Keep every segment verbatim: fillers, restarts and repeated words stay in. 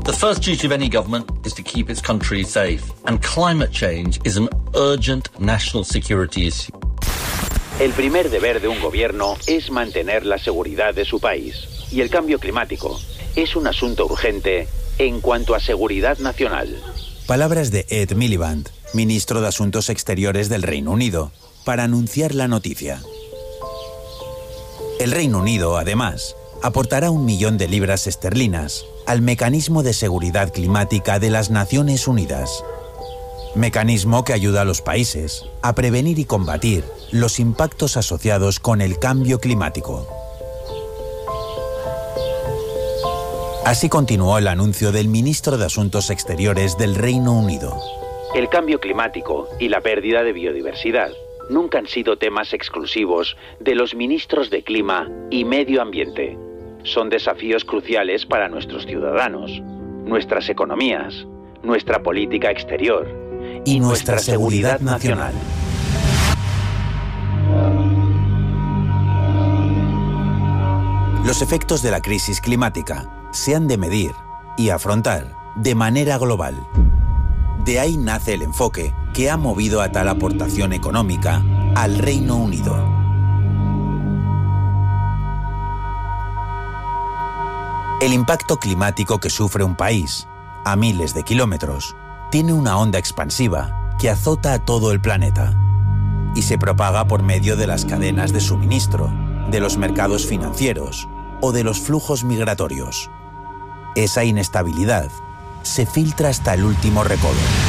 The first duty of any government is to keep its country safe, and climate change is an urgent national security issue. El primer deber de un gobierno es mantener la seguridad de su país, y el cambio climático es un asunto urgente en cuanto a seguridad nacional. Palabras de Ed Miliband, ministro de Asuntos Exteriores del Reino Unido, para anunciar la noticia. El Reino Unido, además, aportará un millón de libras esterlinas al Mecanismo de Seguridad Climática de las Naciones Unidas. Mecanismo que ayuda a los países a prevenir y combatir los impactos asociados con el cambio climático. Así continuó el anuncio del ministro de Asuntos Exteriores del Reino Unido. El cambio climático y la pérdida de biodiversidad nunca han sido temas exclusivos de los ministros de Clima y Medio Ambiente. Son desafíos cruciales para nuestros ciudadanos, nuestras economías, nuestra política exterior y, y nuestra, nuestra seguridad, seguridad nacional. Los efectos de la crisis climática se han de medir y afrontar de manera global. De ahí nace el enfoque que ha movido a tal aportación económica al Reino Unido. El impacto climático que sufre un país, a miles de kilómetros, tiene una onda expansiva que azota a todo el planeta y se propaga por medio de las cadenas de suministro, de los mercados financieros o de los flujos migratorios. Esa inestabilidad se filtra hasta el último recodo.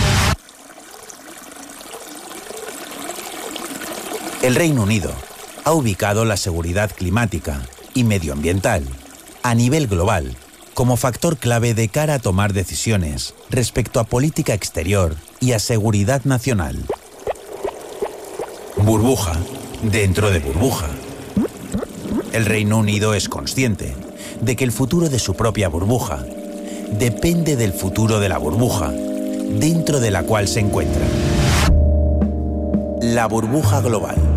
El Reino Unido ha ubicado la seguridad climática y medioambiental a nivel global como factor clave de cara a tomar decisiones respecto a política exterior y a seguridad nacional. Burbuja dentro de burbuja. El Reino Unido es consciente de que el futuro de su propia burbuja depende del futuro de la burbuja dentro de la cual se encuentra. La burbuja global.